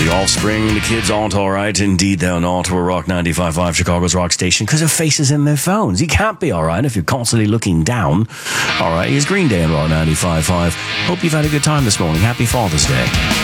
The Offspring, the kids aren't alright. Indeed, they're not. We're Rock 95.5, Chicago's rock station, because of faces in their phones. You can't be alright if you're constantly looking down. Alright, here's Green Day on Rock 95.5. Hope you've had a good time this morning. Happy Father's Day.